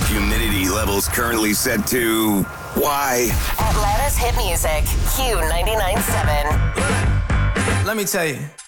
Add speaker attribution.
Speaker 1: Humidity levels currently set to why?
Speaker 2: Atlanta's hit music, Q99.7.
Speaker 3: Let me tell you.